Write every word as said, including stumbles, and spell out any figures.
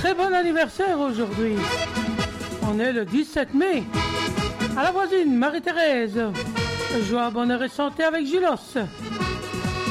très bon anniversaire aujourd'hui. On est le dix-sept mai. À la voisine, Marie-Thérèse. Joie, bonheur et santé avec Julos.